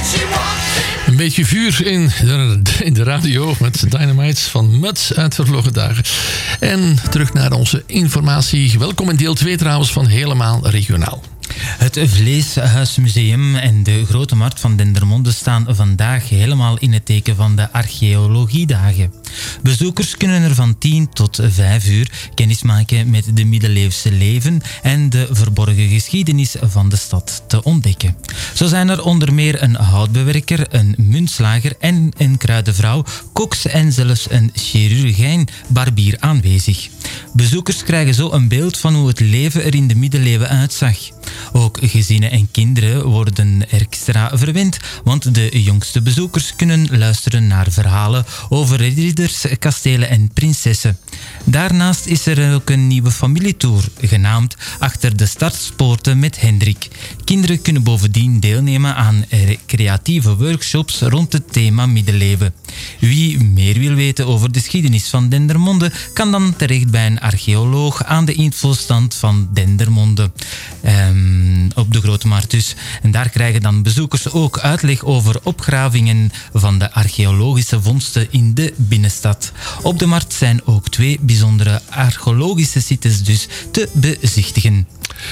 Een beetje vuur in de radio met Dynamite van Mud uit vervlogen dagen. En terug naar onze informatie. Welkom in deel 2 trouwens van Helemaal Regionaal. Het Vleeshuismuseum en de Grote Markt van Dendermonde staan vandaag helemaal in het teken van de archeologiedagen. Bezoekers kunnen er van 10 tot 5 uur kennis maken met de middeleeuwse leven en de verborgen geschiedenis van de stad te ontdekken. Zo zijn er onder meer een houtbewerker, een muntslager en een kruidenvrouw, koks en zelfs een chirurgijn-barbier aanwezig. Bezoekers krijgen zo een beeld van hoe het leven er in de middeleeuwen uitzag. Ook gezinnen en kinderen worden extra verwend, want de jongste bezoekers kunnen luisteren naar verhalen over ridders, kastelen en prinsessen. Daarnaast is er ook een nieuwe familietour, genaamd Achter de Stadspoorten met Hendrik. Kinderen kunnen bovendien deelnemen aan creatieve workshops rond het thema middeleeuwen. Wie meer wil weten over de geschiedenis van Dendermonde, kan dan terecht bij een archeoloog aan de infostand van Dendermonde. Op de Grote Markt dus. En daar krijgen dan bezoekers ook uitleg over opgravingen van de archeologische vondsten in de binnenstad. Op de markt zijn ook 2 bijzondere archeologische sites dus te bezichtigen.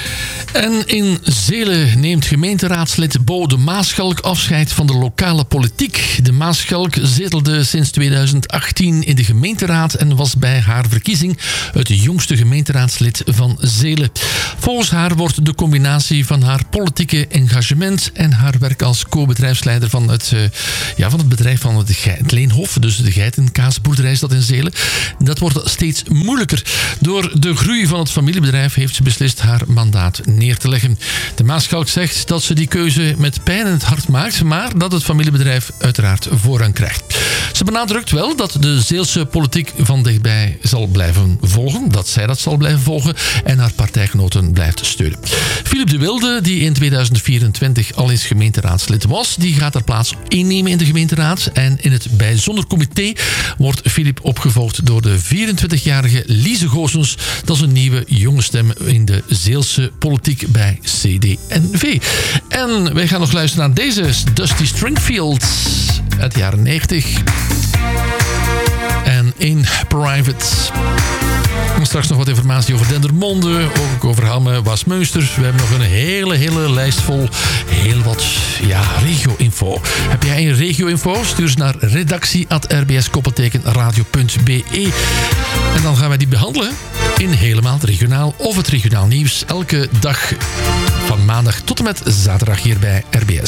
En in Zelen neemt gemeenteraadslid Bo de Maaschalk afscheid van de lokale politiek. De Maaschalk zetelde sinds 2018 in de gemeenteraad en was bij haar verkiezing het jongste gemeenteraadslid van Zelen. Volgens haar wordt de combinatie van haar politieke engagement en haar werk als co-bedrijfsleider van het bedrijf van het Leenhof, dus de geitenkaasboerderij is dat in Zelen, dat wordt steeds moeilijker. Door de groei van het familiebedrijf heeft ze beslist haar mandaat neer te leggen. De Maaschalk zegt dat ze die keuze met pijn in het hart maakt, maar dat het familiebedrijf uiteraard voorrang krijgt. Ze benadrukt wel dat de Zeelse politiek van dichtbij zal blijven volgen, dat zij dat zal blijven volgen en haar partijgenoten blijft steunen. Philip de Wilde, die in 2024 al eens gemeenteraadslid was, die gaat haar plaats innemen in de gemeenteraad en in het bijzonder comité wordt Philip opgevolgd door de 24-jarige Lise Goossens. Dat is een nieuwe jonge stem in de Zeelse politiek bij CD&V. En wij gaan nog luisteren naar deze Dusty Stringfield uit de jaren 90. En In Private. En straks nog wat informatie over Dendermonde, ook over Hamme, Waasmunster. We hebben nog een hele lijst vol heel wat regio-info. Heb jij een regio-info? Stuur ze naar redactie@rbs-radio.be. En dan gaan wij die behandelen in Helemaal Regionaal of het regionaal nieuws. Elke dag van maandag tot en met zaterdag hier bij RBS.